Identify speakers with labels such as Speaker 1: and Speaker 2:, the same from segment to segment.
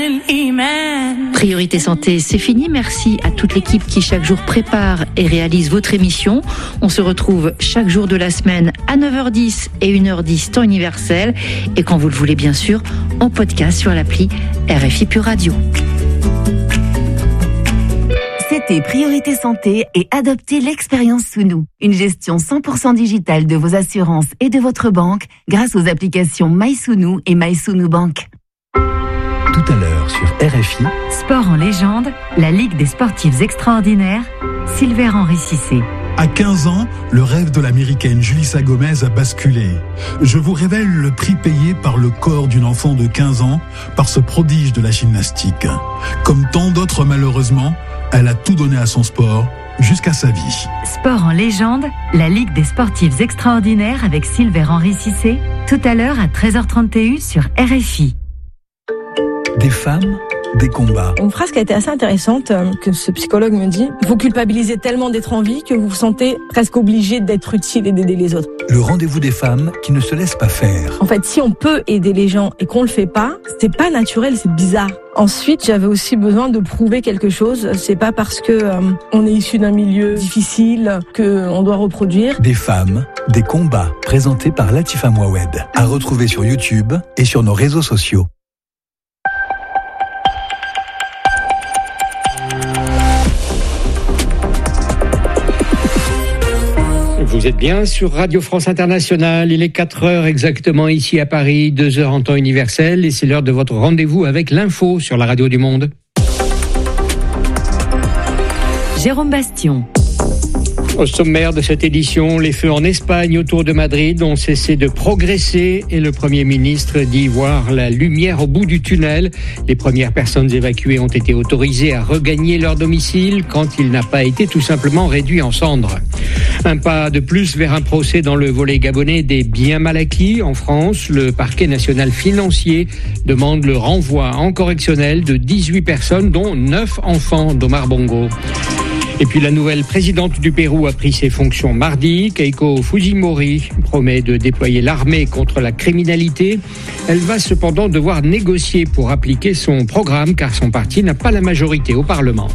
Speaker 1: Priorité Santé, c'est fini. Merci à toute l'équipe qui chaque jour prépare et réalise votre émission. On se retrouve chaque jour de la semaine à 9h10 et 1h10 temps universel. Et quand vous le voulez, bien sûr, en podcast sur l'appli RFI Pure Radio.
Speaker 2: C'était Priorité Santé et adoptez l'expérience Sounou. Une gestion 100% digitale de vos assurances et de votre banque grâce aux applications MySounou et MySounou Bank.
Speaker 3: Tout à l'heure sur RFI.
Speaker 4: Sport en légende, la Ligue des sportifs extraordinaires, Silver Henry Cissé.
Speaker 5: À 15 ans, le rêve de l'américaine Julissa Gomez a basculé. Je vous révèle le prix payé par le corps d'une enfant de 15 ans par ce prodige de la gymnastique. Comme tant d'autres malheureusement, elle a tout donné à son sport jusqu'à sa vie.
Speaker 4: Sport en légende, la Ligue des sportifs extraordinaires avec Silver Henry Cissé, tout à l'heure à 13h30 TU sur RFI.
Speaker 3: Des femmes, des combats.
Speaker 6: Une phrase qui a été assez intéressante que ce psychologue me dit: vous culpabilisez tellement d'être en vie que vous vous sentez presque obligé d'être utile et d'aider les autres.
Speaker 3: Le rendez-vous des femmes qui ne se laissent pas faire.
Speaker 6: En fait, si on peut aider les gens et qu'on le fait pas, c'est pas naturel, c'est bizarre. Ensuite, j'avais aussi besoin de prouver quelque chose. C'est pas parce que on est issu d'un milieu difficile que on doit reproduire.
Speaker 3: Des femmes, des combats, présentés par Latifa Mouawed. À retrouver sur YouTube et sur nos réseaux sociaux.
Speaker 7: Vous êtes bien sur Radio France Internationale, il est 4h exactement ici à Paris, 2h en temps universel et c'est l'heure de votre rendez-vous avec l'info sur la radio du monde.
Speaker 4: Jérôme Bastion.
Speaker 7: Au sommaire de cette édition, les feux en Espagne autour de Madrid ont cessé de progresser et le Premier ministre dit voir la lumière au bout du tunnel. Les premières personnes évacuées ont été autorisées à regagner leur domicile quand il n'a pas été tout simplement réduit en cendres. Un pas de plus vers un procès dans le volet gabonais des biens mal acquis. En France, le parquet national financier demande le renvoi en correctionnel de 18 personnes, dont 9 enfants d'Omar Bongo. Et puis la nouvelle présidente du Pérou a pris ses fonctions mardi. Keiko Fujimori promet de déployer l'armée contre la criminalité. Elle va cependant devoir négocier pour appliquer son programme car son parti n'a pas la majorité au Parlement.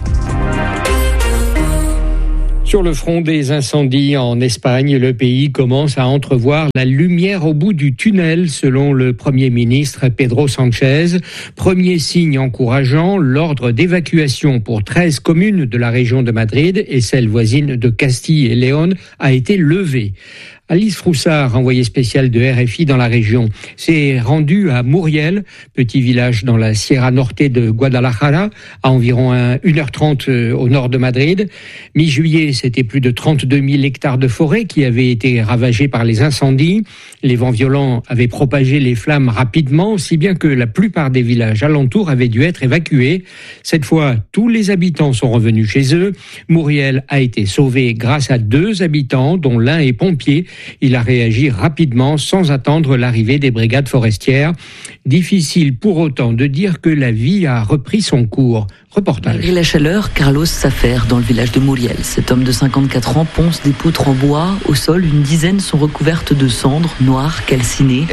Speaker 7: Sur le front des incendies en Espagne, le pays commence à entrevoir la lumière au bout du tunnel, selon le Premier ministre Pedro Sánchez. Premier signe encourageant, l'ordre d'évacuation pour 13 communes de la région de Madrid et celles voisines de Castille et Léon a été levé. Alice Froussard, envoyée spéciale de RFI dans la région, s'est rendue à Muriel, petit village dans la Sierra Norte de Guadalajara, à environ 1h30 au nord de Madrid. Mi-juillet, c'était plus de 32 000 hectares de forêt qui avaient été ravagés par les incendies. Les vents violents avaient propagé les flammes rapidement, si bien que la plupart des villages alentours avaient dû être évacués. Cette fois, tous les habitants sont revenus chez eux. Muriel a été sauvé grâce à 2 habitants, dont l'un est pompier. Il a réagi rapidement sans attendre l'arrivée des brigades forestières. Difficile pour autant de dire que la vie a repris son cours. Reportage.
Speaker 8: Malgré la chaleur, Carlos s'affaire dans le village de Muriel. Cet homme de 54 ans ponce des poutres en bois. Au sol, une dizaine sont recouvertes de cendres noires, calcinées.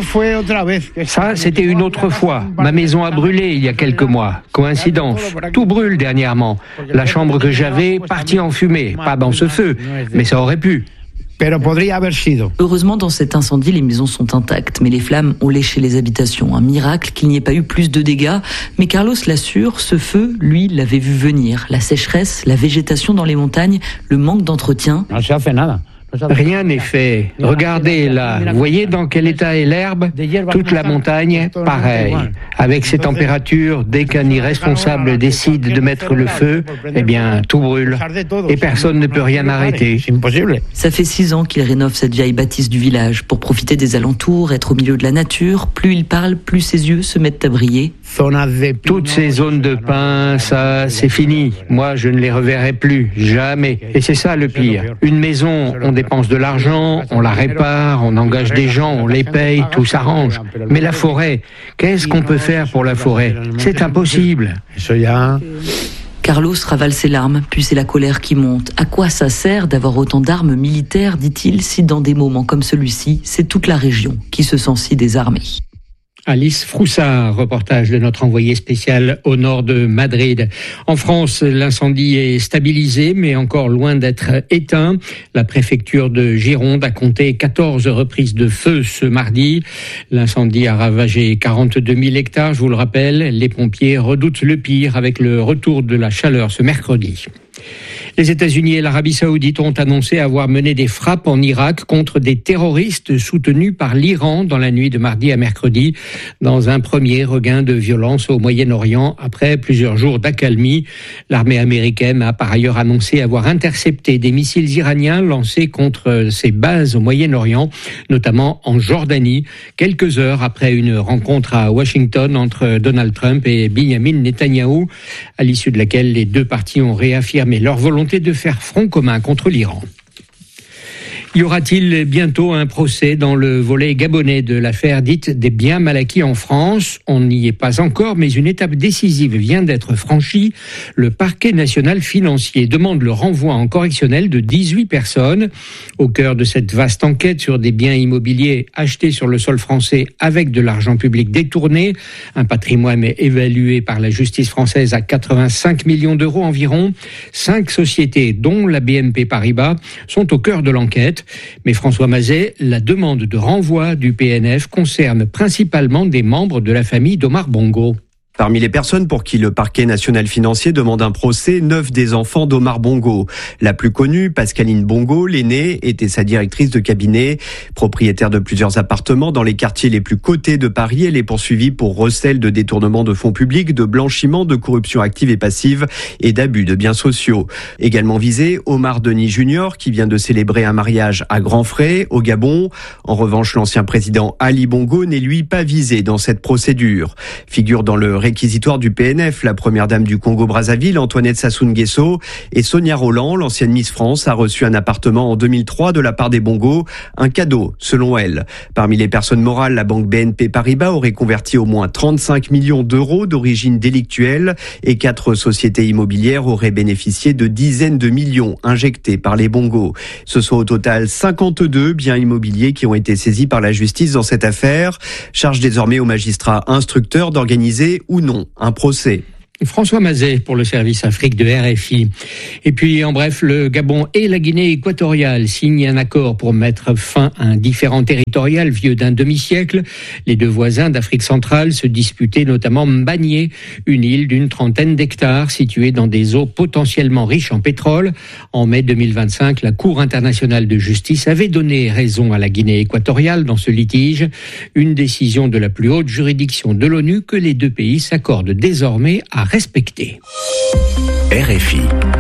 Speaker 7: Ça, c'était une autre fois. Ma maison a brûlé il y a quelques mois. Coïncidence. Tout brûle dernièrement. La chambre que j'avais partie en fumée. Pas dans ce feu, mais ça aurait pu.
Speaker 8: Heureusement, dans cet incendie, les maisons sont intactes, mais les flammes ont léché les habitations. Un miracle qu'il n'y ait pas eu plus de dégâts. Mais Carlos l'assure, ce feu, lui, l'avait vu venir. La sécheresse, la végétation dans les montagnes, le manque d'entretien.
Speaker 7: Rien n'est fait. Regardez là, vous voyez dans quel état est l'herbe? Toute la montagne, pareil. Avec ces températures, dès qu'un irresponsable décide de mettre le feu, eh bien, tout brûle. Et personne ne peut rien arrêter.
Speaker 8: Ça fait 6 ans qu'il rénove cette vieille bâtisse du village pour profiter des alentours, être au milieu de la nature. Plus il parle, plus ses yeux se mettent à briller.
Speaker 7: Toutes ces zones de pins, ça, c'est fini. Moi, je ne les reverrai plus, jamais. Et c'est ça le pire. Une maison, on dépense de l'argent, on la répare, on engage des gens, on les paye, tout s'arrange. Mais la forêt, qu'est-ce qu'on peut faire pour la forêt? C'est impossible.
Speaker 8: Carlos ravale ses larmes, puis c'est la colère qui monte. À quoi ça sert d'avoir autant d'armes militaires, dit-il, si dans des moments comme celui-ci, c'est toute la région qui se sent si désarmée?
Speaker 7: Alice Froussard, reportage de notre envoyé spécial au nord de Madrid. En France, l'incendie est stabilisé, mais encore loin d'être éteint. La préfecture de Gironde a compté 14 reprises de feu ce mardi. L'incendie a ravagé 42 000 hectares, je vous le rappelle. Les pompiers redoutent le pire avec le retour de la chaleur ce mercredi. Les États-Unis et l'Arabie Saoudite ont annoncé avoir mené des frappes en Irak contre des terroristes soutenus par l'Iran dans la nuit de mardi à mercredi, dans un premier regain de violence au Moyen-Orient après plusieurs jours d'accalmie. L'armée américaine a par ailleurs annoncé avoir intercepté des missiles iraniens lancés contre ses bases au Moyen-Orient, notamment en Jordanie, quelques heures après une rencontre à Washington entre Donald Trump et Benjamin Netanyahou, à l'issue de laquelle les deux parties ont réaffirmé leur volonté de faire front commun contre l'Iran. Y aura-t-il bientôt un procès dans le volet gabonais de l'affaire dite des biens mal acquis en France ? On n'y est pas encore, mais une étape décisive vient d'être franchie. Le parquet national financier demande le renvoi en correctionnel de 18 personnes. Au cœur de cette vaste enquête sur des biens immobiliers achetés sur le sol français avec de l'argent public détourné, un patrimoine évalué par la justice française à 85 millions d'euros environ. 5 sociétés, dont la BNP Paribas, sont au cœur de l'enquête. Mais François Mazet, la demande de renvoi du PNF concerne principalement des membres de la famille d'Omar Bongo.
Speaker 9: Parmi les personnes pour qui le parquet national financier demande un procès, 9 des enfants d'Omar Bongo. La plus connue, Pascaline Bongo, l'aînée, était sa directrice de cabinet. Propriétaire de plusieurs appartements dans les quartiers les plus cotés de Paris, elle est poursuivie pour recel de détournement de fonds publics, de blanchiment, de corruption active et passive et d'abus de biens sociaux. Également visé, Omar Denis Junior, qui vient de célébrer un mariage à grands frais au Gabon. En revanche, l'ancien président Ali Bongo n'est lui pas visé dans cette procédure. Figure dans le réquisitoire du PNF, la première dame du Congo-Brazzaville, Antoinette Sassou Nguesso, et Sonia Rolland, l'ancienne Miss France, a reçu un appartement en 2003 de la part des Bongo, un cadeau, selon elle. Parmi les personnes morales, la banque BNP Paribas aurait converti au moins 35 millions d'euros d'origine délictuelle et 4 sociétés immobilières auraient bénéficié de dizaines de millions injectés par les Bongo. Ce sont au total 52 biens immobiliers qui ont été saisis par la justice dans cette affaire. Charge désormais aux magistrats instructeurs d'organiser ou non un procès.
Speaker 7: François Mazet pour le service Afrique de RFI. Et puis, en bref, le Gabon et la Guinée équatoriale signent un accord pour mettre fin à un différend territorial vieux d'un demi-siècle. Les deux voisins d'Afrique centrale se disputaient notamment Mbagné, une île d'une trentaine d'hectares située dans des eaux potentiellement riches en pétrole. En mai 2025, la Cour internationale de justice avait donné raison à la Guinée équatoriale dans ce litige. Une décision de la plus haute juridiction de l'ONU que les deux pays s'accordent désormais à respecter.
Speaker 3: RFI.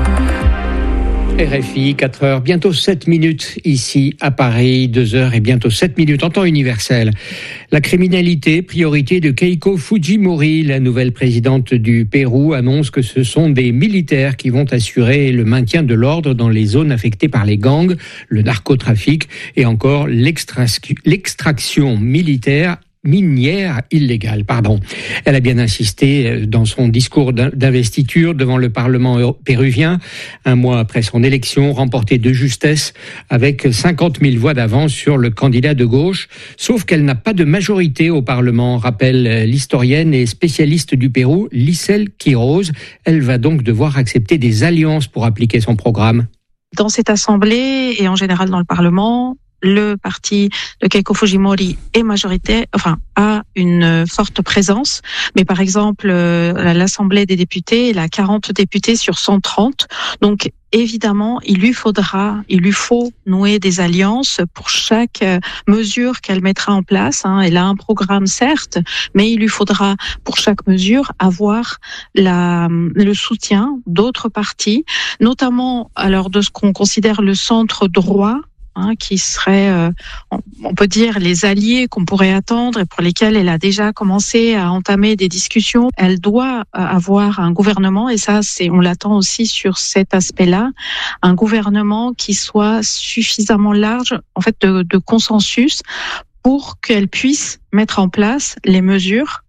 Speaker 7: RFI, 4h, bientôt 7 minutes ici à Paris, 2h et bientôt 7 minutes en temps universel. La criminalité, priorité de Keiko Fujimori, la nouvelle présidente du Pérou, annonce que ce sont des militaires qui vont assurer le maintien de l'ordre dans les zones affectées par les gangs, le narcotrafic et encore l'extraction minière illégale. Elle a bien insisté dans son discours d'investiture devant le Parlement péruvien, un mois après son élection, remportée de justesse avec 50 000 voix d'avance sur le candidat de gauche, sauf qu'elle n'a pas de majorité au Parlement, rappelle l'historienne et spécialiste du Pérou, Lissel Quiroz. Elle va donc devoir accepter des alliances pour appliquer son programme.
Speaker 10: Dans cette assemblée et en général dans le Parlement, le parti de Keiko Fujimori est majoritaire, a une forte présence. Mais par exemple, l'Assemblée des députés, elle a 40 députés sur 130. Donc, évidemment, il lui faut nouer des alliances pour chaque mesure qu'elle mettra en place. Elle a un programme, certes, mais il lui faudra, pour chaque mesure, avoir le soutien d'autres partis, notamment, alors, de ce qu'on considère le centre droit, qui seraient, on peut dire, les alliés qu'on pourrait attendre et pour lesquels elle a déjà commencé à entamer des discussions. Elle doit avoir un gouvernement, et ça, on l'attend aussi sur cet aspect-là, un gouvernement qui soit suffisamment large, de consensus pour qu'elle puisse mettre en place les mesures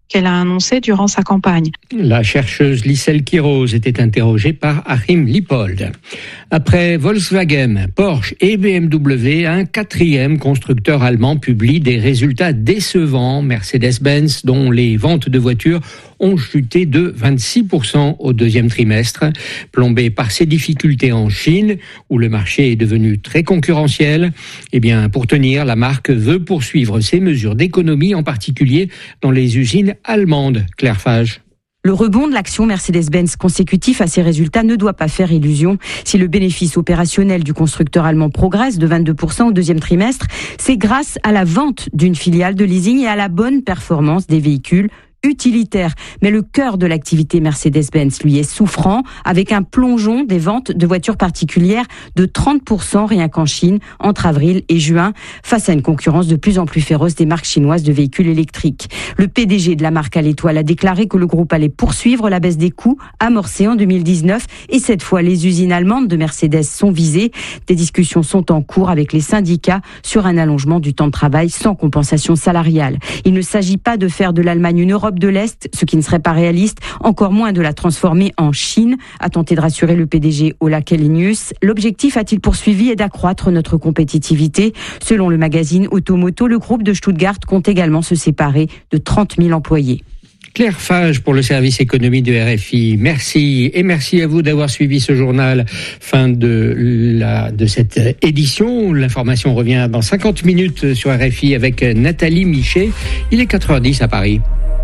Speaker 10: qu'elle a annoncé durant sa campagne.
Speaker 7: La chercheuse Lisselle Quiroz était interrogée par Achim Lippold. Après Volkswagen, Porsche et BMW, un quatrième constructeur allemand publie des résultats décevants. Mercedes-Benz, dont les ventes de voitures ont chuté de 26% au deuxième trimestre, plombé par ces difficultés en Chine, où le marché est devenu très concurrentiel. Eh bien, pour tenir, la marque veut poursuivre ses mesures d'économie, en particulier dans les usines allemandes. Claire Fage.
Speaker 11: Le rebond de l'action Mercedes-Benz consécutif à ces résultats ne doit pas faire illusion. Si le bénéfice opérationnel du constructeur allemand progresse de 22% au deuxième trimestre, c'est grâce à la vente d'une filiale de leasing et à la bonne performance des véhicules utilitaire. Mais le cœur de l'activité Mercedes-Benz, lui, est souffrant, avec un plongeon des ventes de voitures particulières de 30% rien qu'en Chine entre avril et juin, face à une concurrence de plus en plus féroce des marques chinoises de véhicules électriques. Le PDG de la marque à l'étoile a déclaré que le groupe allait poursuivre la baisse des coûts amorcée en 2019 et cette fois les usines allemandes de Mercedes sont visées. Des discussions sont en cours avec les syndicats sur un allongement du temps de travail sans compensation salariale. Il ne s'agit pas de faire de l'Allemagne une Europe de l'Est, ce qui ne serait pas réaliste, encore moins de la transformer en Chine, a tenté de rassurer le PDG Ola Källenius. L'objectif, a-t-il poursuivi, est d'accroître notre compétitivité. Selon le magazine Automoto, le groupe de Stuttgart compte également se séparer de 30 000 employés.
Speaker 7: Claire Fage pour le service économie de RFI. Merci et merci à vous d'avoir suivi ce journal. Fin de cette édition. L'information revient dans 50 minutes sur RFI avec Nathalie Michet. Il est 4h10 à Paris.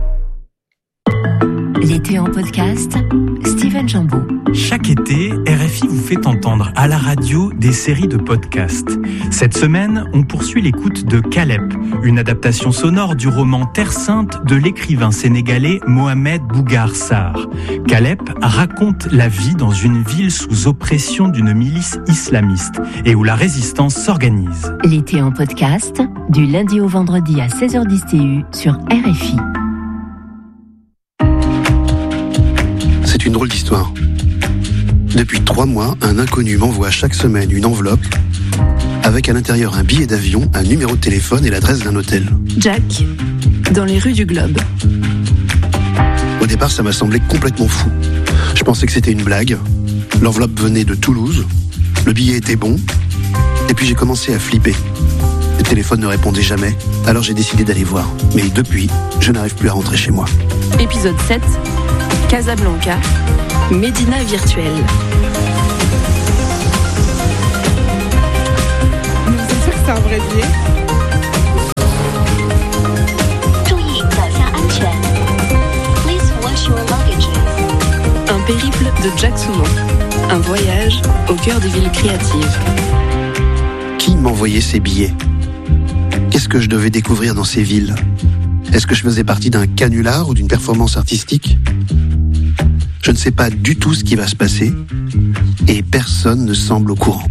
Speaker 2: L'été en podcast, Steven Jambeau.
Speaker 12: Chaque été, RFI vous fait entendre à la radio des séries de podcasts. Cette semaine, on poursuit l'écoute de Calep, une adaptation sonore du roman Terre Sainte de l'écrivain sénégalais Mohamed Bougar Sarr. Calep raconte la vie dans une ville sous oppression d'une milice islamiste et où la résistance s'organise.
Speaker 2: L'été en podcast, du lundi au vendredi à 16h10 TU sur RFI.
Speaker 13: C'est une drôle d'histoire. Depuis 3 mois, un inconnu m'envoie chaque semaine une enveloppe avec à l'intérieur un billet d'avion, un numéro de téléphone et l'adresse d'un hôtel.
Speaker 14: Jack, dans les rues du Globe.
Speaker 13: Au départ, ça m'a semblé complètement fou. Je pensais que c'était une blague. L'enveloppe venait de Toulouse, le billet était bon, et puis j'ai commencé à flipper. Le téléphone ne répondait jamais, alors j'ai décidé d'aller voir. Mais depuis, je n'arrive plus à rentrer chez moi.
Speaker 14: Épisode 7, Casablanca, Médina virtuelle.
Speaker 6: C'est sûr que c'est un vrai billet.
Speaker 14: Un périple de Jack Soumont. Un voyage au cœur des villes créatives.
Speaker 13: Qui m'envoyait ces billets ? Qu'est-ce que je devais découvrir dans ces villes ? Est-ce que je faisais partie d'un canular ou d'une performance artistique ? Je ne sais pas du tout ce qui va se passer et personne ne semble au courant.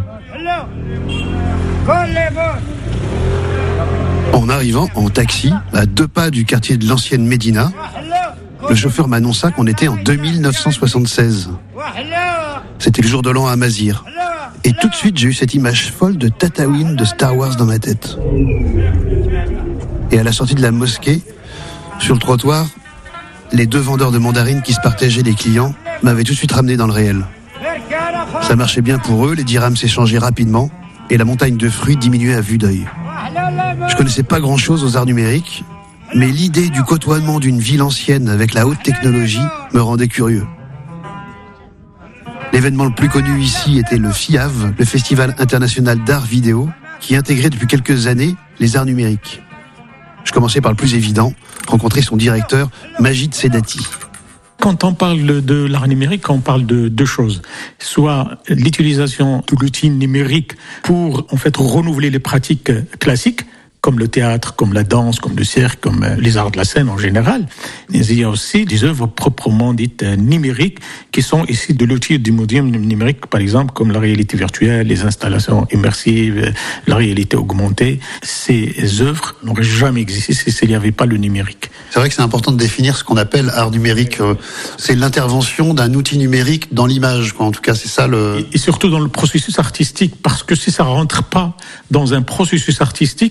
Speaker 13: En arrivant en taxi, à 2 pas du quartier de l'ancienne Médina, le chauffeur m'annonça qu'on était en 2976. C'était le jour de l'an à Amazir. Et tout de suite, j'ai eu cette image folle de Tatooine de Star Wars dans ma tête. Et à la sortie de la mosquée, sur le trottoir, les 2 vendeurs de mandarines qui se partageaient les clients m'avaient tout de suite ramené dans le réel. Ça marchait bien pour eux, les dirhams s'échangeaient rapidement et la montagne de fruits diminuait à vue d'œil. Je connaissais pas grand-chose aux arts numériques, mais l'idée du côtoiement d'une ville ancienne avec la haute technologie me rendait curieux. L'événement le plus connu ici était le FIAV, le Festival international d'art vidéo, qui intégrait depuis quelques années les arts numériques. Je commençais par le plus évident, rencontrer son directeur, Majid Sedati.
Speaker 15: Quand on parle de l'art numérique, on parle de 2 choses. Soit l'utilisation de l'outil numérique pour, en fait, renouveler les pratiques classiques, comme le théâtre, comme la danse, comme le cirque, comme les arts de la scène en général. Mais il y a aussi des œuvres proprement dites numériques qui sont ici de l'outil du médium numérique, par exemple, comme la réalité virtuelle, les installations immersives, la réalité augmentée. Ces œuvres n'auraient jamais existé s'il n'y avait pas le numérique.
Speaker 13: C'est vrai que c'est important de définir ce qu'on appelle art numérique. C'est l'intervention d'un outil numérique dans l'image, quoi. En tout cas, c'est ça le...
Speaker 15: Et surtout dans le processus artistique, parce que si ça rentre pas dans un processus artistique,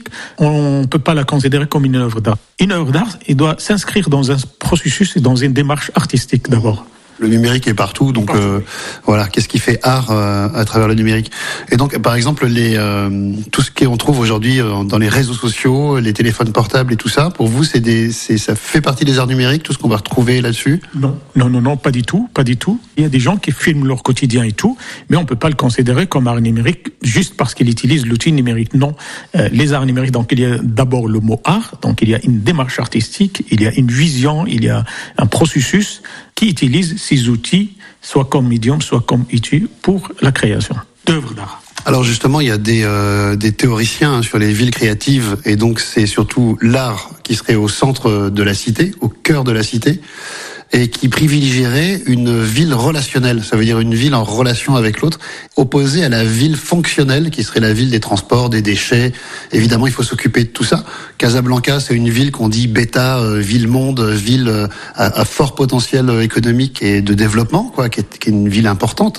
Speaker 15: on ne peut pas la considérer comme une œuvre d'art. Une œuvre d'art, elle doit s'inscrire dans un processus et dans une démarche artistique d'abord.
Speaker 13: Le numérique est partout, donc voilà, qu'est-ce qui fait art à travers le numérique? Et donc, par exemple, tout ce qu'on trouve aujourd'hui dans les réseaux sociaux, les téléphones portables et tout ça, pour vous, ça fait partie des arts numériques, tout ce qu'on va retrouver là-dessus?
Speaker 15: Non, pas du tout. Il y a des gens qui filment leur quotidien et tout, mais on peut pas le considérer comme art numérique juste parce qu'ils utilisent l'outil numérique. Non, les arts numériques, donc il y a d'abord le mot art, donc il y a une démarche artistique, il y a une vision, il y a un processus qui utilise ces outils, soit comme médium, soit comme outil pour la création d'œuvres d'art.
Speaker 13: Alors justement, il y a des théoriciens sur les villes créatives, et donc c'est surtout l'art qui serait au centre de la cité, au cœur de la cité, et qui privilégierait une ville relationnelle, ça veut dire une ville en relation avec l'autre, opposée à la ville fonctionnelle, qui serait la ville des transports, des déchets. Évidemment, il faut s'occuper de tout ça. Casablanca, c'est une ville qu'on dit bêta, ville-monde, ville à fort potentiel économique et de développement, quoi, qui est une ville importante,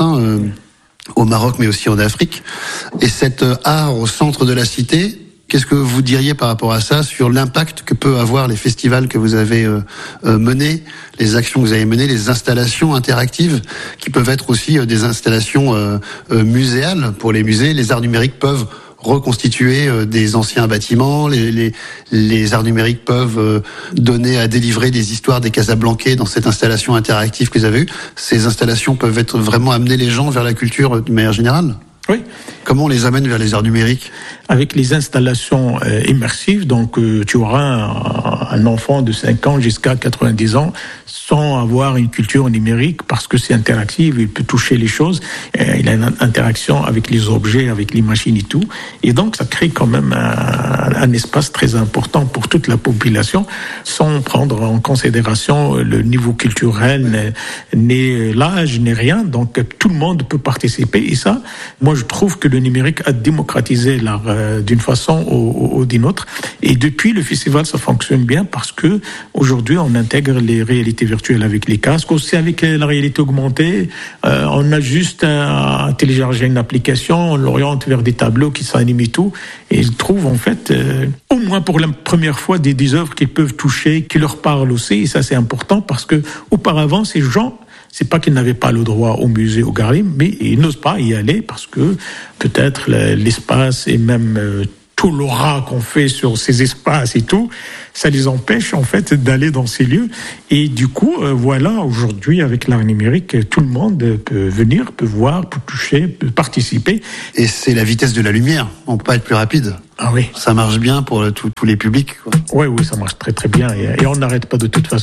Speaker 13: au Maroc, mais aussi en Afrique. Et cet art au centre de la cité, qu'est-ce que vous diriez par rapport à ça, sur l'impact que peut avoir les festivals que vous avez menés, les actions que vous avez menées, les installations interactives, qui peuvent être aussi des installations muséales pour les musées? Les arts numériques peuvent reconstituer des anciens bâtiments, les arts numériques peuvent donner à délivrer des histoires des Casablancais dans cette installation interactive que vous avez eue. Ces installations peuvent être vraiment amener les gens vers la culture de manière générale?
Speaker 15: Oui.
Speaker 13: Comment on les amène vers les arts numériques?
Speaker 15: Avec les installations immersives, donc tu auras un enfant de 5 ans jusqu'à 90 ans sans avoir une culture numérique parce que c'est interactif, il peut toucher les choses, il a une interaction avec les objets, avec les machines et tout. Et donc ça crée quand même un espace très important pour toute la population sans prendre en considération le niveau culturel, ni l'âge, ni rien. Donc tout le monde peut participer et ça, moi je trouve que le numérique a démocratisé l'art d'une façon ou d'une autre. Et depuis le festival, ça fonctionne bien parce que aujourd'hui, on intègre les réalités virtuelles avec les casques, aussi avec la réalité augmentée. On a juste à télécharger une application, on l'oriente vers des tableaux qui s'animent et tout. Et ils trouvent en fait, au moins pour la première fois, des œuvres qu'ils peuvent toucher, qui leur parlent aussi. Et ça, c'est important parce que auparavant, ces gens, c'est pas qu'ils n'avaient pas le droit au musée, au Gharib, mais ils n'osent pas y aller parce que peut-être l'espace et même tout l'aura qu'on fait sur ces espaces et tout, ça les empêche en fait d'aller dans ces lieux. Et du coup, voilà, aujourd'hui avec l'art numérique, tout le monde peut venir, peut voir, peut toucher, peut participer.
Speaker 13: Et c'est la vitesse de la lumière, on peut pas être plus rapide.
Speaker 15: Ah oui.
Speaker 13: Ça marche bien pour tous les publics, quoi.
Speaker 15: Oui, ça marche très très bien et on n'arrête pas de toute façon.